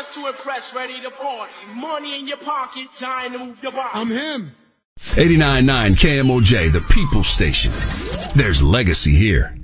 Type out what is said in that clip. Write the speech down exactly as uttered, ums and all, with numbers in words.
dressed to impress, ready to party. Money in your pocket, time to move your body. I'm him. eighty-nine point nine K M O J, the People Station. There's legacy here.